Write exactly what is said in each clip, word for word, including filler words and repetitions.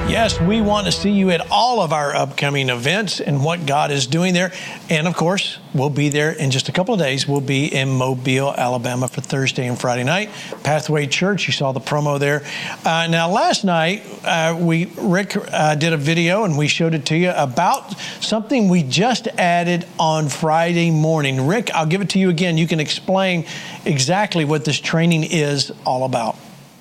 Yes, we want to see you at all of our upcoming events and what God is doing there. And, of course, we'll be there in just a couple of days. We'll be in Mobile, Alabama for Thursday and Friday night. Pathway Church, you saw the promo there. Uh, now, last night, uh, we Rick uh, did a video, and we showed it to you about something we just added on Friday morning. Rick, I'll give it to you again. You can explain exactly what this training is all about.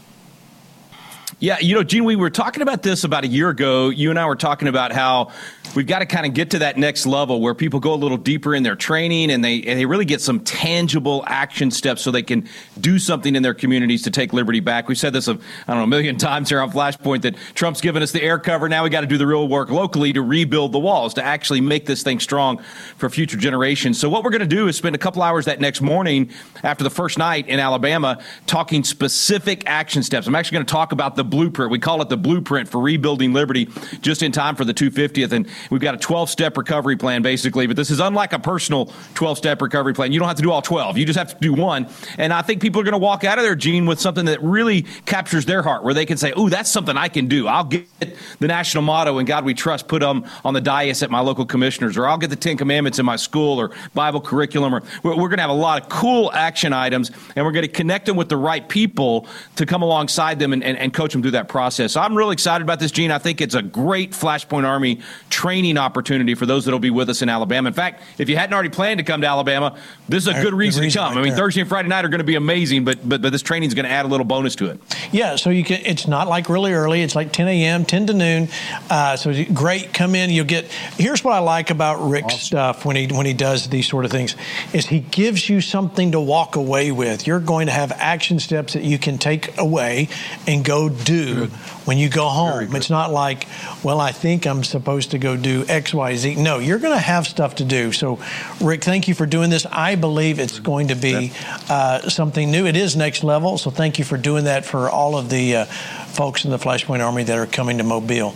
Yeah, you know, Gene, we were talking about this about a year ago. You and I were talking about how we've got to kind of get to that next level where people go a little deeper in their training and they and they really get some tangible action steps so they can do something in their communities to take liberty back. We've said this, a, I don't know, a million times here on Flashpoint that Trump's given us the air cover. Now we got to do the real work locally to rebuild the walls, to actually make this thing strong for future generations. So what we're going to do is spend a couple hours that next morning after the first night in Alabama talking specific action steps. I'm actually going to talk about the blueprint. We call it the blueprint for rebuilding liberty just in time for the two hundred fiftieth. And we've got a twelve-step recovery plan, basically. But this is unlike a personal twelve-step recovery plan. You don't have to do all twelve. You just have to do one. And I think people are going to walk out of there, Gene, with something that really captures their heart, where they can say, ooh, that's something I can do. I'll get the national motto, "In God We Trust," put them on the dais at my local commissioners, or I'll get the Ten Commandments in my school or Bible curriculum. Or we're, we're going to have a lot of cool action items, and we're going to connect them with the right people to come alongside them and, and, and coach them through that process. So I'm really excited about this, Gene. I think it's a great Flashpoint Army training opportunity for those that will be with us in Alabama. In fact, if you hadn't already planned to come to Alabama, this is a good reason, reason to come. Right I mean, there. Thursday and Friday night are going to be amazing, but but but this training is going to add a little bonus to it. Yeah, so you can. It's not like really early. It's like ten a.m., ten to noon. Uh, so great. Come in. You'll get. Here's what I like about Rick's awesome. stuff when he when he does these sort of things is he gives you something to walk away with. You're going to have action steps that you can take away and go do. Good. When you go home. It's not like, well, I think I'm supposed to go do X, Y, Z. No, you're going to have stuff to do. So, Rick, thank you for doing this. I believe it's going to be uh, something new. It is next level. So thank you for doing that for all of the uh, folks in the Flashpoint Army that are coming to Mobile.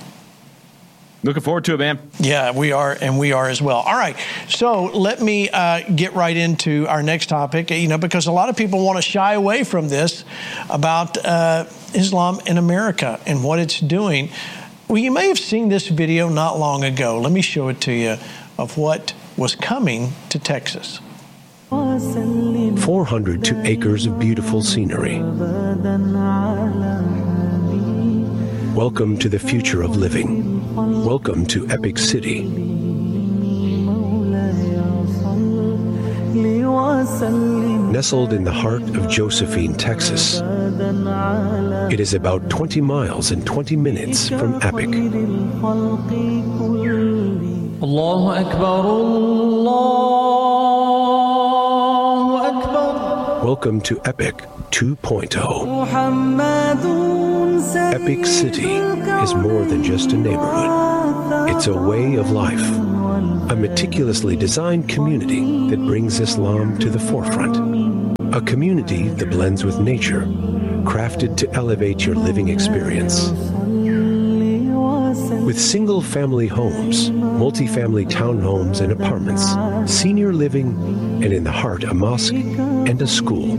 Looking forward to it, man. Yeah, we are, and we are as well. All right, so let me uh, get right into our next topic, you know, because a lot of people want to shy away from this about uh, Islam in America and what it's doing. Well, you may have seen this video not long ago. Let me show it to you of what was coming to Texas. four hundred two acres of beautiful scenery. Welcome to the future of living. Welcome to Epic City. Nestled in the heart of Josephine, Texas, it is about twenty miles and twenty minutes from Epic. Allahu Akbar, Allahu Akbar. Welcome to Epic two point oh. Epic City is more than just a neighborhood. It's a way of life, a meticulously designed community that brings Islam to the forefront, a community that blends with nature, crafted to elevate your living experience. With single-family homes, multi-family townhomes and apartments, senior living, and in the heart a mosque and a school.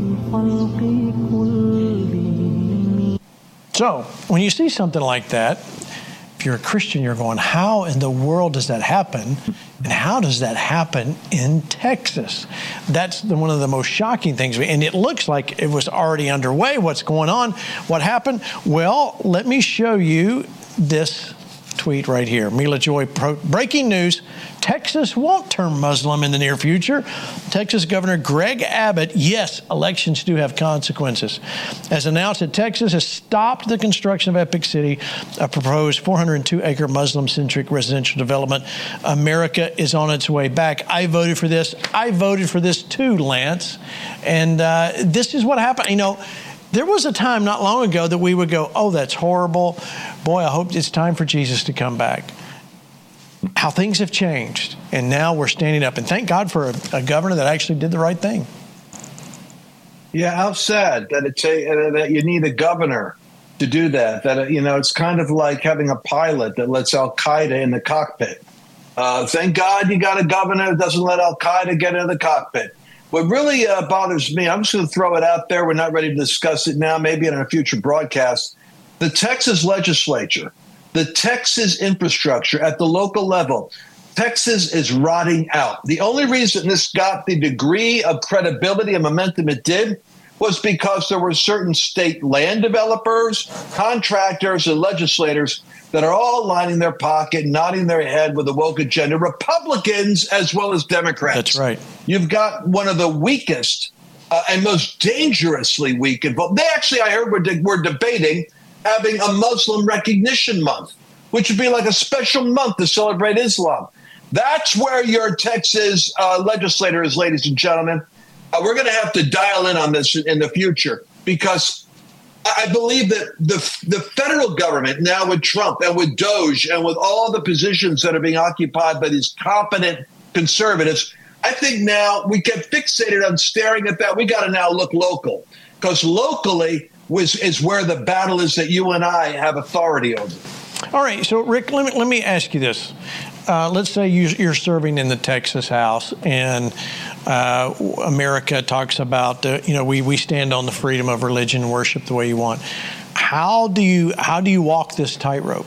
So, when you see something like that, if you're a Christian, you're going, how in the world does that happen? And how does that happen in Texas? That's the, one of the most shocking things. And it looks like it was already underway. What's going on? What happened? Well, let me show you this tweet right here. Mila Joy, pro- breaking news. Texas won't turn Muslim in the near future. Texas Governor Greg Abbott, yes, elections do have consequences, has announced that Texas has stopped the construction of Epic City, a proposed four hundred two acre Muslim-centric residential development. America is on its way back. I voted for this. I voted for this too, Lance. And uh, this is what happened. You know, there was a time not long ago that we would go, oh, that's horrible. Boy, I hope it's time for Jesus to come back. How things have changed. And now we're standing up. And thank God for a, a governor that actually did the right thing. Yeah, how sad that it ta- that you need a governor to do that. That, you know, it's kind of like having a pilot that lets Al-Qaeda in the cockpit. Uh, thank God you got a governor that doesn't let Al-Qaeda get into the cockpit. What really uh, bothers me, I'm just going to throw it out there. We're not ready to discuss it now, maybe in a future broadcast. The Texas legislature the Texas infrastructure at the local level, Texas is rotting out. The only reason this got the degree of credibility and momentum it did was because there were certain state land developers, contractors, and legislators that are all lining their pocket, nodding their head with a woke agenda, Republicans as well as Democrats. That's right. You've got one of the weakest uh, and most dangerously weak involved. They actually, I heard, we're, de- we're debating having a Muslim Recognition Month, which would be like a special month to celebrate Islam. That's where your Texas uh, legislators, ladies and gentlemen, uh, we're going to have to dial in on this in the future, because I believe that the the federal government now with Trump and with Doge and with all the positions that are being occupied by these competent conservatives, I think now we get fixated on staring at that. We got to now look local, because locally was, is where the battle is that you and I have authority over. All right. So, Rick, let me, let me ask you this. Uh, let's say you, you're serving in the Texas House, and uh, America talks about, uh, you know, we, we stand on the freedom of religion and worship the way you want. How do you how do you walk this tightrope?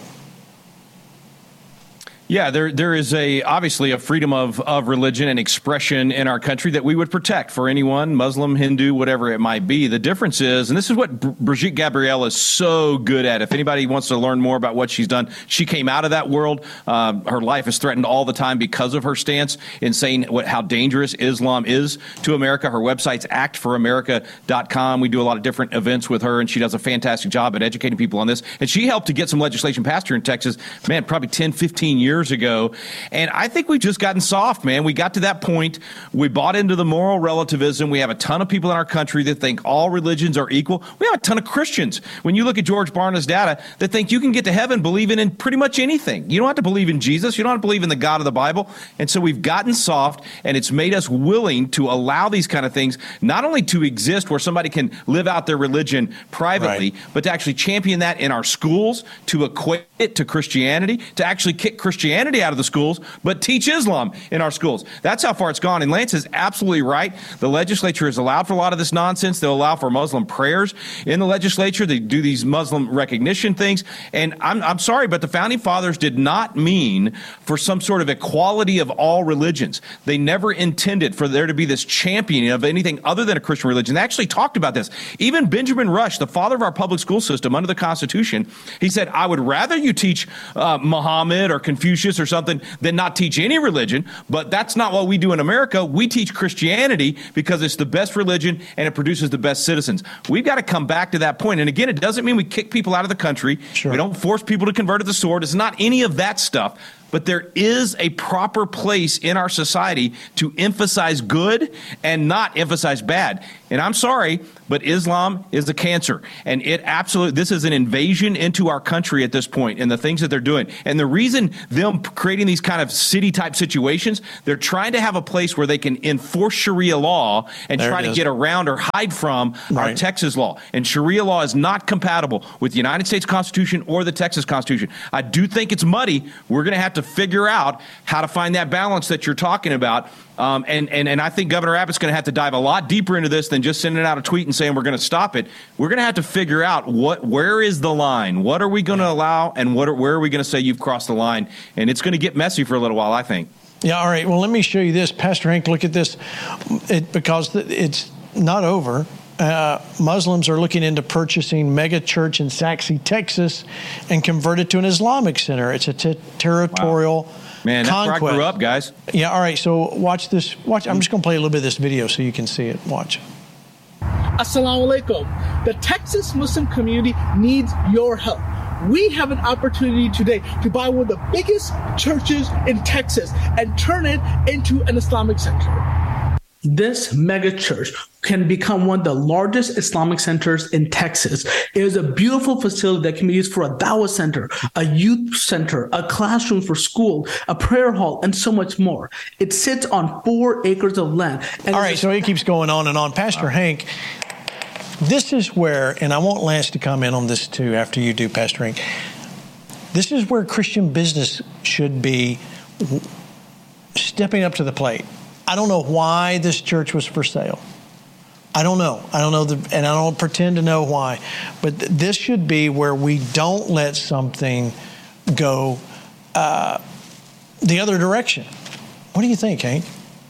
Yeah, there there is a obviously a freedom of, of religion and expression in our country that we would protect for anyone, Muslim, Hindu, whatever it might be. The difference is, and this is what Brigitte Gabriel is so good at. If anybody wants to learn more about what she's done, she came out of that world. Uh, her life is threatened all the time because of her stance in saying what how dangerous Islam is to America. Her website's act for america dot com. We do a lot of different events with her, and she does a fantastic job at educating people on this. And she helped to get some legislation passed here in Texas, man, probably ten, fifteen years ago. And I think we've just gotten soft, man. We got to that point. We bought into the moral relativism. We have a ton of people in our country that think all religions are equal. We have a ton of Christians, when you look at George Barna's data, that think you can get to heaven believing in pretty much anything. You don't have to believe in Jesus. You don't have to believe in the God of the Bible. And so we've gotten soft, and it's made us willing to allow these kind of things, not only to exist where somebody can live out their religion privately, right, but to actually champion that in our schools, to equate it to Christianity, to actually kick Christianity out of the schools, but teach Islam in our schools. That's how far it's gone. And Lance is absolutely right. The legislature has allowed for a lot of this nonsense. They'll allow for Muslim prayers in the legislature. They do these Muslim recognition things. And I'm, I'm sorry, but the Founding Fathers did not mean for some sort of equality of all religions. They never intended for there to be this championing of anything other than a Christian religion. They actually talked about this. Even Benjamin Rush, the father of our public school system under the Constitution, he said, I would rather you teach uh, Muhammad or Confucius or something than not teach any religion. But that's not what we do in America. We teach Christianity because it's the best religion and it produces the best citizens. We've got to come back to that point. And again, it doesn't mean we kick people out of the country. Sure. We don't force people to convert to the sword. It's not any of that stuff. But there is a proper place in our society to emphasize good and not emphasize bad. And I'm sorry, but Islam is a cancer. And it absolutely, this is an invasion into our country at this point and the things that they're doing. And the reason them creating these kind of city type situations, they're trying to have a place where they can enforce Sharia law and there try to get around or hide from right. our Texas law. And Sharia law is not compatible with the United States Constitution or the Texas Constitution. I do think it's muddy. We're going to have to figure out how to find that balance that you're talking about. Um, and, and, and I think Governor Abbott's going to have to dive a lot deeper into this than just sending out a tweet and saying we're going to stop it. We're going to have to figure out what where is the line? What are we going to allow, and what are, where are we going to say you've crossed the line? And it's going to get messy for a little while, I think. Yeah, all right. Well, let me show you this. Pastor Hank, look at this. It, because it's not over. Uh, Muslims are looking into purchasing mega church in Saxe, Texas, and convert it to an Islamic center. It's a t- territorial wow. Man, that's conquest. where I grew up, guys. Yeah, all right. So watch this. Watch. I'm just going to play a little bit of this video so you can see it. Watch. Assalamu alaikum. The Texas Muslim community needs your help. We have an opportunity today to buy one of the biggest churches in Texas and turn it into an Islamic center. This mega church can become one of the largest Islamic centers in Texas. It is a beautiful facility that can be used for a dawah center, a youth center, a classroom for school, a prayer hall, and so much more. It sits on four acres of land. And all right, so it keeps going on and on. Pastor Hank, this is where, and I want Lance to comment on this too after you do, Pastor Hank. This is where Christian business should be stepping up to the plate. I don't know why this church was for sale. I don't know. I don't know, the, and I don't pretend to know why. But th- this should be where we don't let something go uh, the other direction. What do you think, Hank?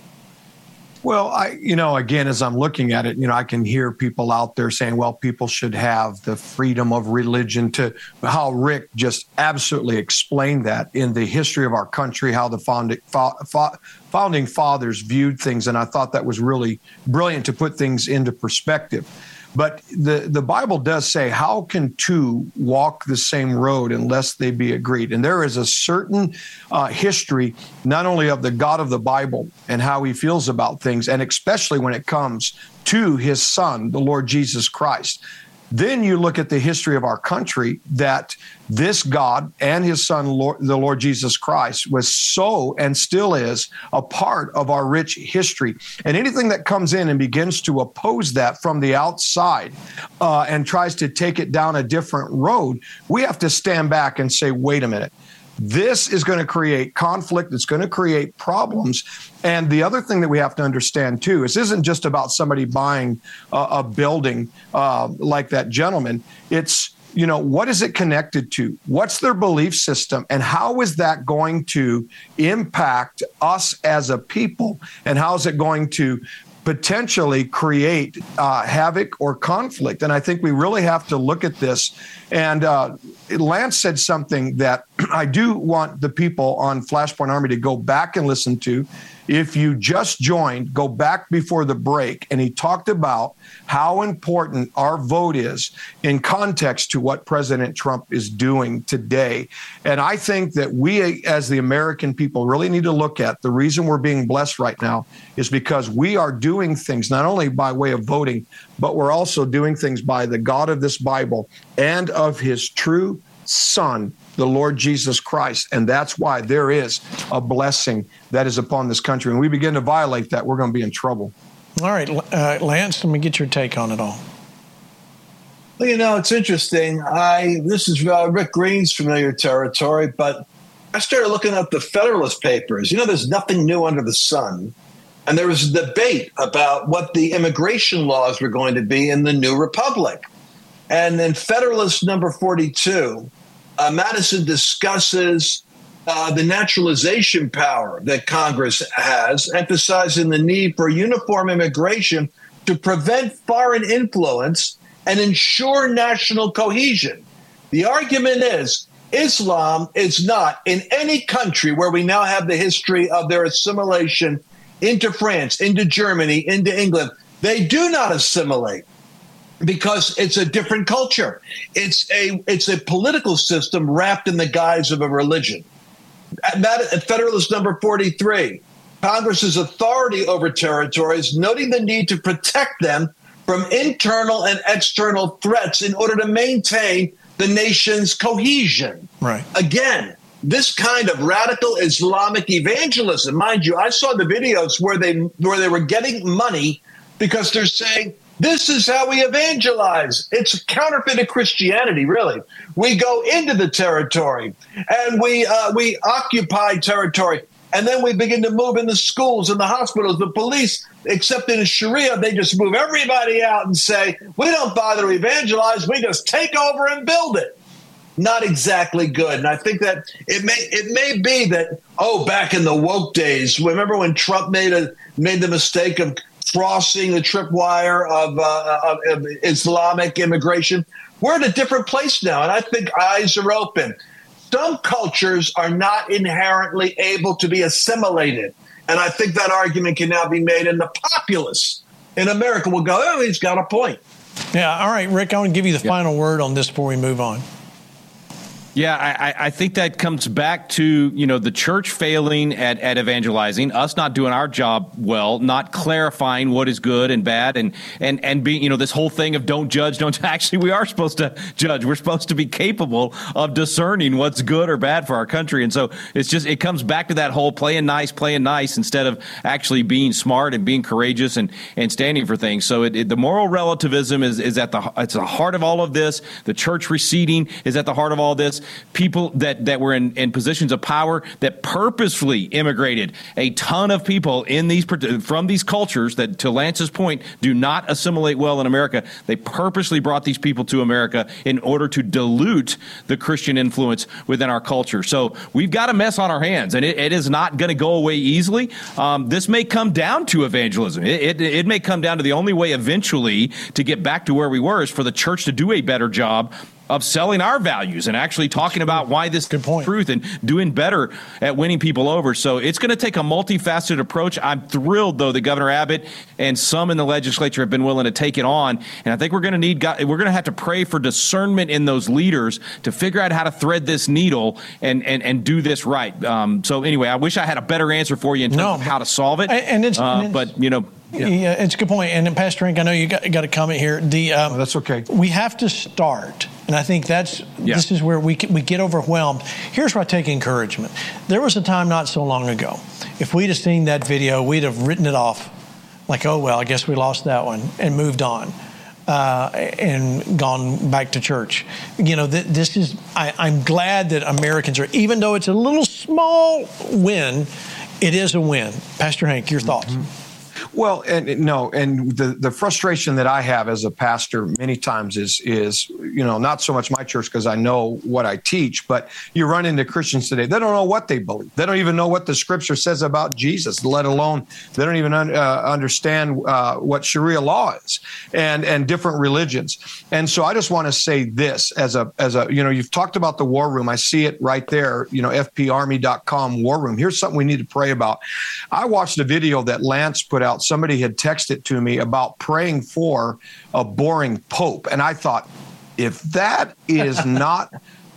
Well, I, you know, again, as I'm looking at it, you know, I can hear people out there saying, well, people should have the freedom of religion, to how Rick just absolutely explained that in the history of our country, how the founding, founding fathers viewed things. And I thought that was really brilliant to put things into perspective. But the, the Bible does say, how can two walk the same road unless they be agreed? And there is a certain uh, history, not only of the God of the Bible and how he feels about things, and especially when it comes to his son, the Lord Jesus Christ. Then you look at the history of our country, that this God and his son, Lord, the Lord Jesus Christ, was so and still is a part of our rich history. And anything that comes in and begins to oppose that from the outside uh, and tries to take it down a different road, we have to stand back and say, wait a minute. This is going to create conflict. It's going to create problems. And the other thing that we have to understand, too, is this isn't just about somebody buying a, a building uh, like that gentleman. It's, you know, what is it connected to? What's their belief system? And how is that going to impact us as a people? And how is it going to potentially create uh, havoc or conflict? And I think we really have to look at this. And uh, Lance said something that I do want the people on Flashpoint Army to go back and listen to. If you just joined, go back before the break, and he talked about how important our vote is in context to what President Trump is doing today. And I think that we, as the American people, really need to look at the reason we're being blessed right now is because we are doing things not only by way of voting, but we're also doing things by the God of this Bible and of his true Son, the Lord Jesus Christ. And that's why there is a blessing that is upon this country. When we begin to violate that, we're going to be in trouble. All right, uh, Lance, let me get your take on it all. Well, you know, it's interesting. I This is uh, Rick Green's familiar territory, but I started looking up the Federalist Papers. You know, there's nothing new under the sun. And there was a debate about what the immigration laws were going to be in the new republic. And in Federalist number forty-two, uh, Madison discusses uh, the naturalization power that Congress has, emphasizing the need for uniform immigration to prevent foreign influence and ensure national cohesion. The argument is Islam is not in any country where we now have the history of their assimilation into France, into Germany, into England. They do not assimilate because it's a different culture. It's a it's a political system wrapped in the guise of a religion. At, at Federalist number forty-three, Congress's authority over territories, noting the need to protect them from internal and external threats in order to maintain the nation's cohesion. Right. Again, this kind of radical Islamic evangelism, mind you, I saw the videos where they where they were getting money because they're saying, this is how we evangelize. It's counterfeited Christianity, really. We go into the territory and we uh, we occupy territory. And then we begin to move in the schools and the hospitals, the police, except in Sharia, they just move everybody out and say, we don't bother to evangelize. We just take over and build it. Not exactly good. And I think that it may it may be that, oh, back in the woke days, remember when Trump made a made the mistake of crossing the tripwire of, uh, of, of Islamic immigration? We're in a different place now, and I think eyes are open. Some cultures are not inherently able to be assimilated, and I think that argument can now be made, and the populace in America will go, oh, he's got a point. Yeah, all right, Rick, I want to give you the yeah. final word on this before we move on. Yeah, I, I think that comes back to, you know, the church failing at, at evangelizing, us not doing our job well, not clarifying what is good and bad, and and and being, you know, this whole thing of don't judge, don't actually we are supposed to judge. We're supposed to be capable of discerning what's good or bad for our country. And so it's just it comes back to that whole playing nice, playing nice instead of actually being smart and being courageous and, and standing for things. So it, it, the moral relativism is, is at the it's the heart of all of this. The church receding is at the heart of all this. people that, that were in, in positions of power that purposefully immigrated a ton of people in these from these cultures that, to Lance's point, do not assimilate well in America. They purposely brought these people to America in order to dilute the Christian influence within our culture. So we've got a mess on our hands, and it, it is not going to go away easily. Um, this may come down to evangelism. It, it, it may come down to the only way eventually to get back to where we were is for the church to do a better job of selling our values and actually talking about why this is truth and doing better at winning people over. So it's going to take a multifaceted approach. I'm thrilled, though, that Governor Abbott and some in the legislature have been willing to take it on. And I think we're going to need, we're going to have to pray for discernment in those leaders to figure out how to thread this needle and and, and do this right. Um, so anyway, I wish I had a better answer for you in terms no, of how to solve it. And it's, uh, and it's but, you know. Yeah. yeah, it's a good point. And Pastor Hank, I know you got, got a comment here. The um, oh, that's okay. We have to start, and I think that's yeah. this is where we we get overwhelmed. Here's where I take encouragement. There was a time not so long ago, if we'd have seen that video, we'd have written it off, like, oh well, I guess we lost that one, and moved on, uh, and gone back to church. You know, th- this is. I, I'm glad that Americans are, even though it's a little small win, it is a win. Pastor Hank, your thoughts? Mm-hmm. Well, and no, and the, the frustration that I have as a pastor many times is, is you know, not so much my church because I know what I teach, but you run into Christians today. They don't know what they believe. They don't even know what the scripture says about Jesus, let alone they don't even un, uh, understand uh, what Sharia law is and, and different religions. And so I just want to say this as a, as a, you know, you've talked about the war room. I see it right there, you know, F P army dot com war room. Here's something we need to pray about. I watched a video that Lance put out. Somebody had texted to me about praying for a boring pope. And I thought, if that is not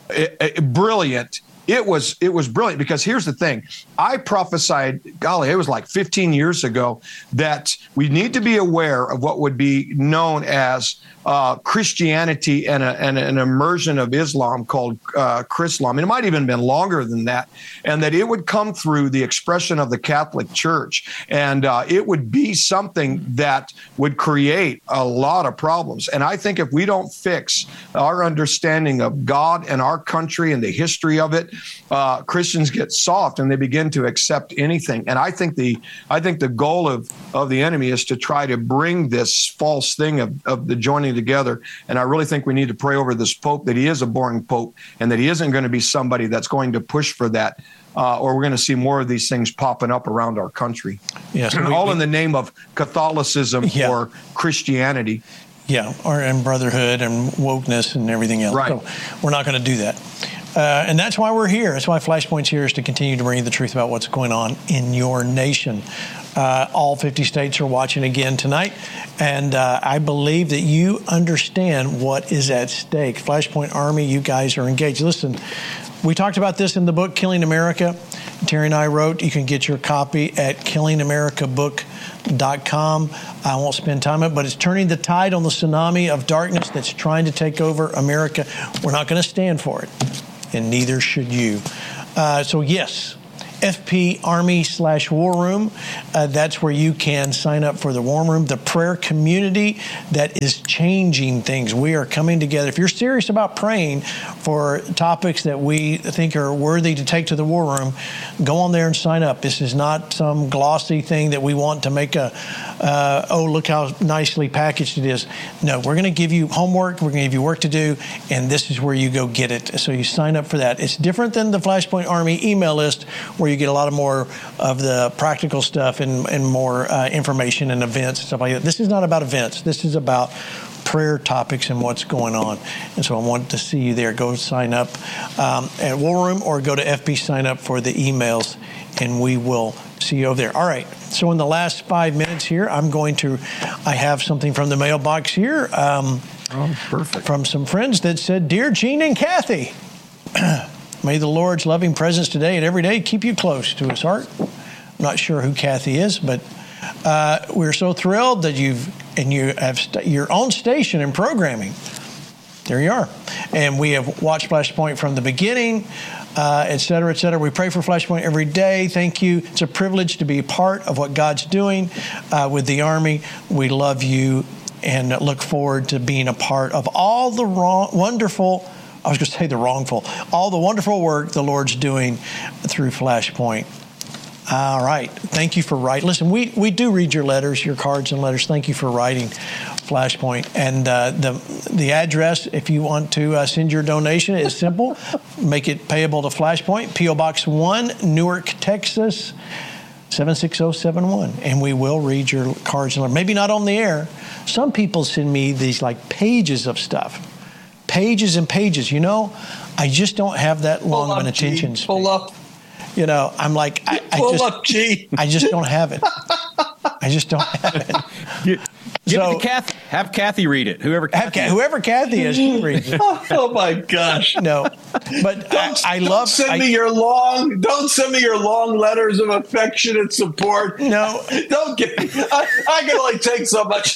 brilliant, it was it was brilliant, because here's the thing. I prophesied, golly, it was like fifteen years ago, that we need to be aware of what would be known as uh, Christianity and, a, and an immersion of Islam called uh, Chrislam. And it might even have been longer than that. And that it would come through the expression of the Catholic Church. And uh, it would be something that would create a lot of problems. And I think if we don't fix our understanding of God and our country and the history of it, uh, Christians get soft and they begin to accept anything. And I think the I think the goal of, of the enemy is to try to bring this false thing of, of the joining together. And I really think we need to pray over this pope, that he is a boring pope and that he isn't going to be somebody that's going to push for that. Uh, or we're going to see more of these things popping up around our country. Yes, we, all in the name of Catholicism yeah. or Christianity. Yeah, or and brotherhood and wokeness and everything else. Right. So we're not going to do that. Uh, and that's why we're here. That's why Flashpoint's here, is to continue to bring you the truth about what's going on in your nation. Uh, all fifty states are watching again tonight, and uh, I believe that you understand what is at stake. Flashpoint Army, you guys are engaged. Listen, we talked about this in the book, Killing America. Terry and I wrote. You can get your copy at killing america book dot com. I won't spend time on it, but it's turning the tide on the tsunami of darkness that's trying to take over America. We're not going to stand for it, and neither should you. Uh, so, yes, F P Army slash War Room. Uh, that's where you can sign up for the War Room, the prayer community that is changing things. We are coming together. If you're serious about praying for topics that we think are worthy to take to the War Room, go on there and sign up. This is not some glossy thing that we want to make a, uh, oh, look how nicely packaged it is. No, we're going to give you homework. We're going to give you work to do, and this is where you go get it. So you sign up for that. It's different than the Flashpoint Army email list, where you get a lot of more of the practical stuff and, and more uh, information and events and stuff like that. This is not about events. This is about prayer topics and what's going on. And so I want to see you there. Go sign up um, at War Room, or go to F B sign up for the emails, and we will see you over there. All right. So in the last five minutes here, I'm going to, I have something from the mailbox here. Um, oh, perfect. From some friends that said, "Dear Gene and Kathy, may the Lord's loving presence today and every day keep you close to his heart." I'm not sure who Kathy is, but uh, we're so thrilled that you've, and you have st- your own station and programming. There you are. And we have watched Flashpoint from the beginning, uh, et cetera, et cetera. We pray for Flashpoint every day. Thank you. It's a privilege to be a part of what God's doing uh, with the Army. We love you and look forward to being a part of all the wrong, wonderful I was going to say the wrongful, all the wonderful work the Lord's doing through Flashpoint. All right. Thank you for writing. Listen, we, we do read your letters, your cards and letters. Thank you for writing Flashpoint. And uh, the the address, if you want to uh, send your donation, is simple. Make it payable to Flashpoint, P O Box one, Newark, Texas, seven six zero seven one. And we will read your cards and letters. Maybe not on the air. Some people send me these like pages of stuff. Pages and pages. You know, I just don't have that long Pull of an up, attention G. span. Pull up. You know, I'm like, I, I Pull just, up, G. I just don't have it. I just don't have it. Give So- it to Kathy. Have Kathy read it. Whoever Have, Kathy is. whoever Kathy is, she reads it. Oh my gosh! No, but I, I Don't love. send I, me your long. Don't send me your long letters of affectionate support. No. Don't get. I, I can only take so much.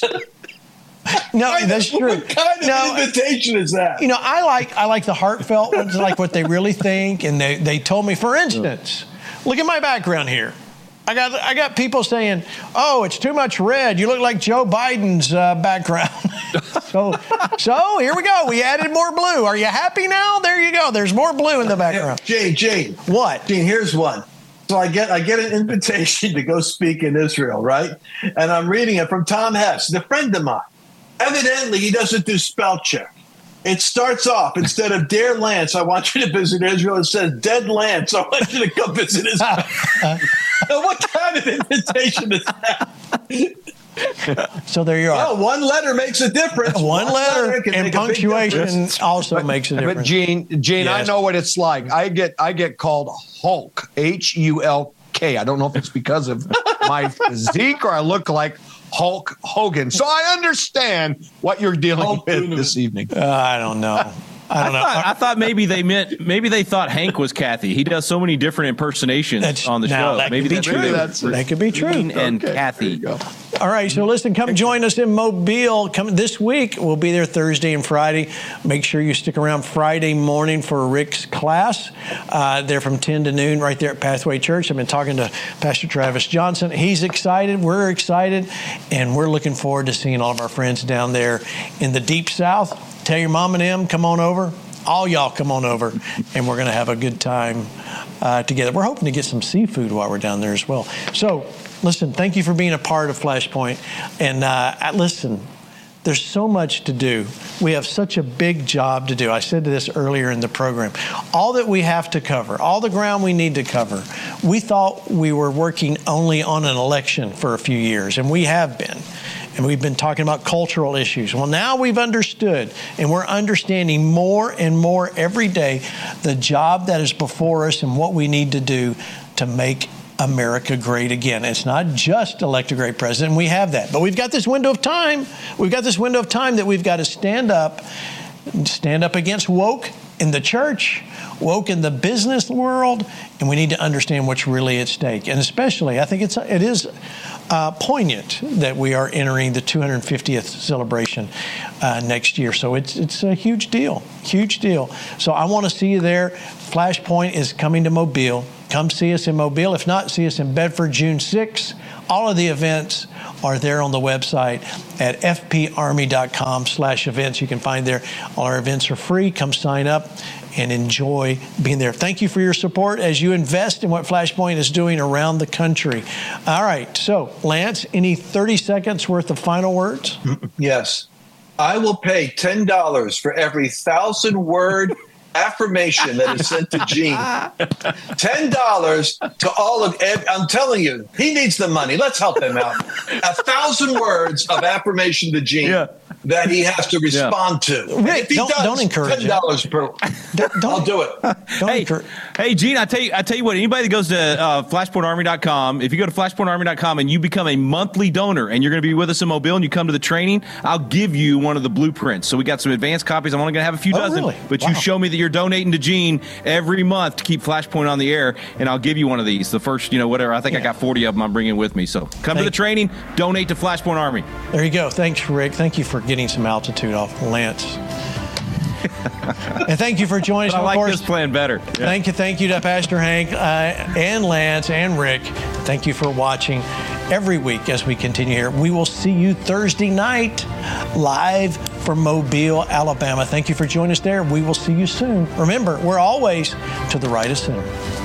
no, that's true. What kind of No, invitation is that? you know, I like I like the heartfelt ones, like what they really think, and they they told me. For instance, look at my background here. I got I got people saying, "Oh, it's too much red. You look like Joe Biden's uh, background." so, so here we go. We added more blue. Are you happy now? There you go. There's more blue in the background. Gene, Gene, What? Gene, here's one. So I get I get an invitation to go speak in Israel, right? And I'm reading it from Tom Hess, a friend of mine. Evidently, he doesn't do spell check. It starts off, instead of Dear Lance, I want you to visit Israel, it says Dead Lance, I want you to come visit Israel. Now, what kind of invitation is that? So there you are. Well, one letter makes a difference. One letter can and make a big punctuation difference. also makes a difference. But Gene, Gene, I Yes. know what it's like. I get I get called Hulk, H U L K. I don't know if it's because of my physique or I look like Hulk Hogan. So I understand what you're dealing Hulk with Hogan. this evening. Uh, I don't know. I I don't know. thought, I thought maybe they meant maybe they thought Hank was Kathy. He does so many different impersonations That's- on the now, show. that Maybe could be that's true. who they were- That's- that could be true. Gene and Okay, Kathy. there you go. All right, so listen, come join us in Mobile. Come this week. We'll be there Thursday and Friday. Make sure you stick around Friday morning for Rick's class. Uh, they're from ten to noon right there at Pathway Church. I've been talking to Pastor Travis Johnson. He's excited. We're excited. And we're looking forward to seeing all of our friends down there in the Deep South. Tell your mom and them, come on over. All y'all come on over, and we're going to have a good time uh, together. We're hoping to get some seafood while we're down there as well. So, listen, thank you for being a part of Flashpoint. And uh, listen, there's so much to do. We have such a big job to do. I said this earlier in the program. All that we have to cover, all the ground we need to cover. We thought we were working only on an election for a few years, and we have been. And we've been talking about cultural issues. Well, now we've understood, and we're understanding more and more every day the job that is before us and what we need to do to make America great again. It's not just elect a great president. We have that. But we've got this window of time. We've got this window of time that we've got to stand up, stand up against woke in the church, woke in the business world, and we need to understand what's really at stake. And especially, I think it's it is uh, poignant that we are entering the two hundred fiftieth celebration uh, next year. So it's it's a huge deal, huge deal. So I want to see you there. Flashpoint is coming to Mobile. Come see us in Mobile. If not, see us in Bedford, June sixth. All of the events are there on the website at f p army dot com slash events. You can find there. All our events are free. Come sign up and enjoy being there. Thank you for your support as you invest in what Flashpoint is doing around the country. All right. So, Lance, any thirty seconds worth of final words? Yes. I will pay ten dollars for every thousand word affirmation that is sent to Gene. ten dollars to all of Ed. I'm telling you, he needs the money. Let's help him out. A thousand words of affirmation to Gene Yeah. that he has to respond to. And Rick, if he don't- does, don't encourage ten dollars per. Don't- I'll do it. Don't Hey, encourage- hey, Gene, I tell you, I tell you what. Anybody that goes to uh, flashpoint army dot com, if you go to flashpoint army dot com and you become a monthly donor, and you're going to be with us in Mobile, and you come to the training, I'll give you one of the blueprints. So we got some advanced copies. I'm only going to have a few Oh, dozen, really? but Wow. you show me that you're donating to Gene every month to keep Flashpoint on the air, and I'll give you one of these. The first, you know, whatever. I think I Yeah. got forty of them. I'm bringing with me. So come to Thank- the training, donate to Flashpoint Army. There you go. Thanks, Rick. Thank you for getting some altitude off Lance. And thank you for joining us. But I Of like course, this plan better. Yeah. Thank you, thank you to Pastor Hank uh, and Lance and Rick. Thank you for watching. every week as we continue here. We will see you Thursday night live from Mobile, Alabama. Thank you for joining us there. We will see you soon. Remember, we're always to the right of center.